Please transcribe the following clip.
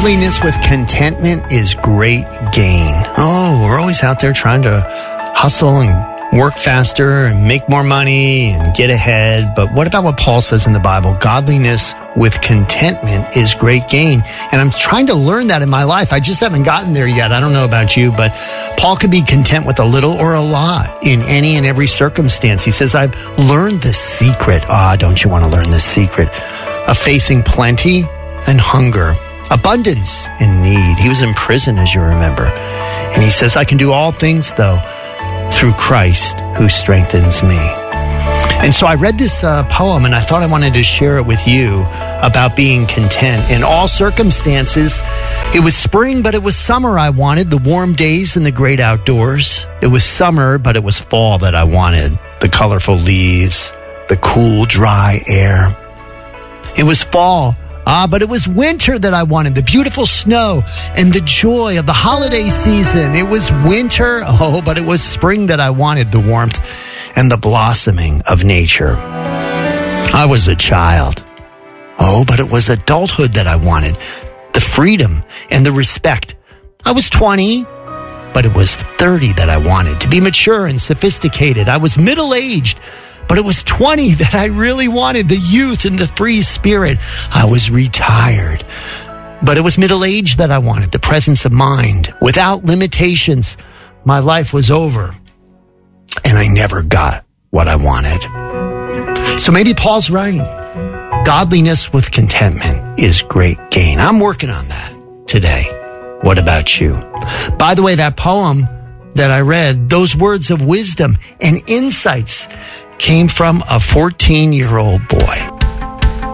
Godliness with contentment is great gain. Oh, we're always out there trying to hustle and work faster and make more money and get ahead. But what about what Paul says in the Bible? Godliness with contentment is great gain. And I'm trying to learn that in my life. I just haven't gotten there yet. I don't know about you, but Paul could be content with a little or a lot in any and every circumstance. He says, I've learned the secret. Don't you want to learn this secret of facing plenty and hunger, abundance and need. He was in prison, as you remember. And he says, I can do all things, though, through Christ who strengthens me. And so I read this poem, and I thought I wanted to share it with you about being content in all circumstances. It was spring, but it was summer I wanted, the warm days and the great outdoors. It was summer, but it was fall that I wanted, the colorful leaves, the cool, dry air. It was fall, but it was winter that I wanted, the beautiful snow and the joy of the holiday season. It was winter, but it was spring that I wanted, the warmth and the blossoming of nature. I was a child, but it was adulthood that I wanted, the freedom and the respect. I was 20, but it was 30 that I wanted, to be mature and sophisticated. I was middle-aged, but it was 20 that I really wanted, the youth and the free spirit. I was retired, but it was middle age that I wanted, the presence of mind. Without limitations, my life was over, and I never got what I wanted. So maybe Paul's right. Godliness with contentment is great gain. I'm working on that today. What about you? By the way, that poem that I read, those words of wisdom and insights came from a 14-year-old boy.